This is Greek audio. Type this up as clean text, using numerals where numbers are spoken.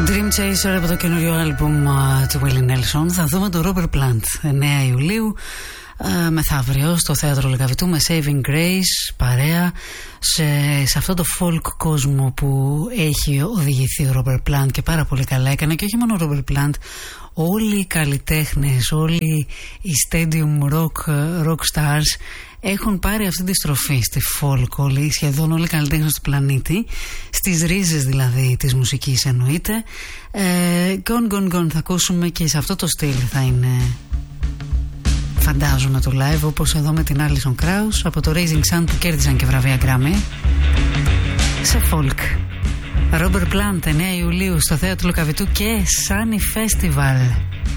Dream Chaser από το καινούριο άλμπουμ του Willie Nelson. Θα δούμε το Robert Plant 9 Ιουλίου μεθαύριο στο Θέατρο Λεκαβητού με Saving Grace, παρέα σε αυτό το folk κόσμο που έχει οδηγηθεί ο Robert Plant και πάρα πολύ καλά έκανε. Και όχι μόνο ο Robert Plant, όλοι οι καλλιτέχνες, όλοι οι stadium rock stars έχουν πάρει αυτή τη στροφή στη folk, σχεδόν όλοι οι καλλιτέχνες του πλανήτη, στις ρίζες δηλαδή της μουσικής εννοείται. Gone θα ακούσουμε και σε αυτό το στυλ θα είναι, φαντάζομαι, το live, όπως εδώ με την Alison Krauss από το Raising Sun που κέρδισαν και βραβεία Grammy σε folk. Robert Plant 9 Ιουλίου στο Θέατρο Λουκαβητού και Sunny Festival.